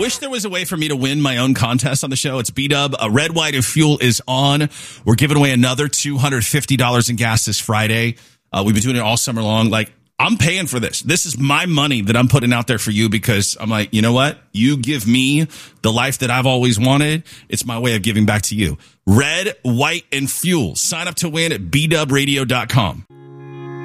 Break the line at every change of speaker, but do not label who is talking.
wish there was a way for me to win my own contest on the show. It's B-Dub. Red, White, and Fuel is on. We're giving away another $250 in gas this Friday. We've been doing it all summer long. Like, I'm paying for this. This is my money that I'm putting out there for you because I'm like, you know what? You give me the life that I've always wanted. It's my way of giving back to you. Red, White, and Fuel. Sign up to win at bdubradio.com.